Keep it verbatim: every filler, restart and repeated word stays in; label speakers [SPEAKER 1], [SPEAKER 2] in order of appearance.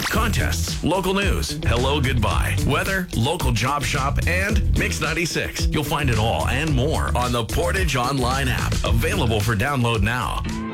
[SPEAKER 1] contests, local news, hello, goodbye, weather, local job shop, and Mix ninety-six. You'll find it all and more on the Portage Online app, available for download now.